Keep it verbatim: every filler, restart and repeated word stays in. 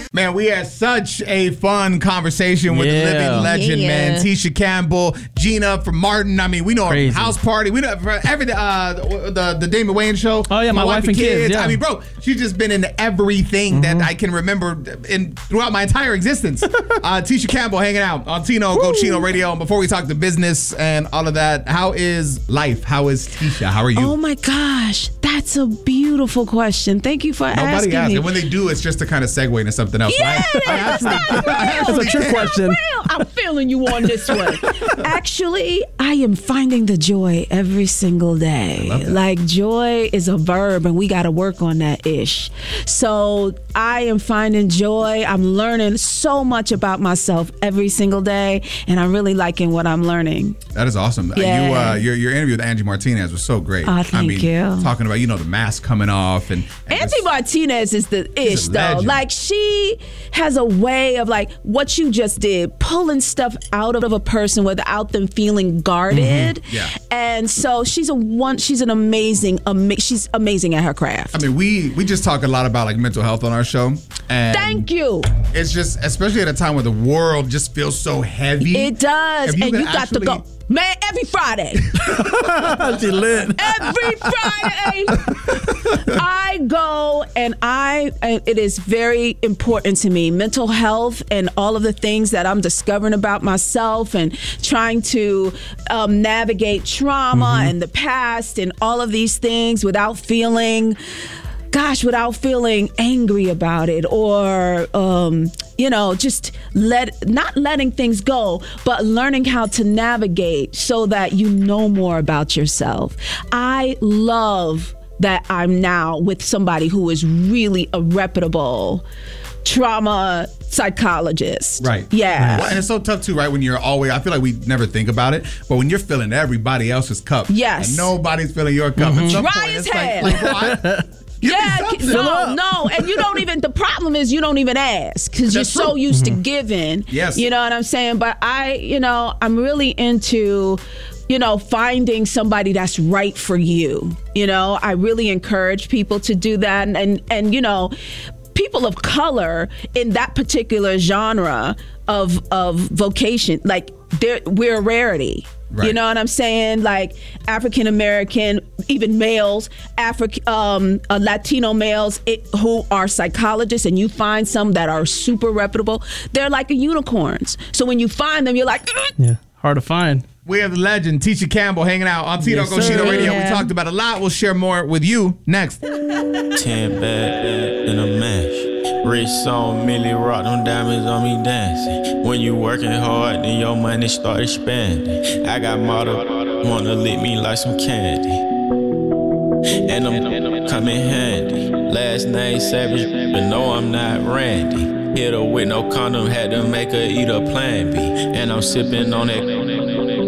Man, we had such a fun conversation with Yeah. the living legend, Yeah. man. Tisha Campbell, Gina from Martin. I mean, we know her Crazy. from House Party. We know her from everything. Uh, the, the the Damon Wayans show. Oh, yeah, My Wife and Kids, yeah. I mean, bro, she's just been in everything that I can remember in throughout my entire existence. uh, Tisha Campbell hanging out on Tino Go Chino Radio. And before we talk to business and all of that, how is life? How is Tisha? How are you? Oh my gosh, that's a beautiful question. Thank you for Nobody asking asks. me. And when they do, it's just to kind of segue into something else. Yeah, right? I that's actually- not I real. actually That's a trick can. question. Real. I'm feeling you on this one. Actually, I am finding the joy every single day. love that. Like, joy is a verb, and we got to work on that ish. So I am finding joy. I'm learning so much about myself every single day, and I'm really liking what I'm learning. That is awesome. Yeah. You, uh, your your interview with Angie Martinez was so great. Oh, I thank mean, you. talking about you know the mask coming off and, and Auntie this- Martinez is the ish a though. legend. Like, she has a way of, like, what you just did, pulling stuff out of a person without them feeling guarded. Yeah. And so she's a one. She's an amazing. Ama- she's amazing at her craft. I mean, we we just talk a lot about like mental health on our show, and Thank you. It's just, especially at a time where the world just feels so heavy. It does, If you and can you got actually- to go. Man, every Friday. She lit. Every Friday, I go and I, and it is very important to me, mental health and all of the things that I'm discovering about myself and trying to um, navigate trauma and the past and all of these things without feeling, gosh, without feeling angry about it or, um, you know, just let not letting things go, but learning how to navigate so that you know more about yourself. I love that I'm now with somebody who is really a reputable trauma psychologist. Right. Yeah. Well, and it's so tough too, right? When you're always, I feel like we never think about it, but when you're filling everybody else's cup, Yes. and nobody's filling your cup. At some Dry point, as it's like- hell. like, well, I- give me Yeah, something. no, no, and you don't even. The problem is you don't even ask because you're That's so true. used to giving. Yes. you know what I'm saying. But I, you know, I'm really into, you know, finding somebody that's right for you. You know, I really encourage people to do that, and and, and you know, people of color in that particular genre of of vocation, like they're, we're a rarity. Right. You know what I'm saying? Like African American, even males, Afri- um, uh, Latino males it, who are psychologists, and you find some that are super reputable. They're like unicorns. So when you find them, you're like, "Ugh." Yeah, hard to find. We have the legend, Tisha Campbell, hanging out on Tito Yes, Go Chino sir. Radio. We Yeah. talked about a lot. We'll share more with you next. Ten bad in a mash. Rich on Millie Rock, them diamonds on me dancing. When you working hard, then your money start expanding. I got model, wanna lick me like some candy. And I'm coming handy. Last name Savage, but no, I'm not Randy. Hit her with no condom, had to make her eat a plan B. And I'm sipping on that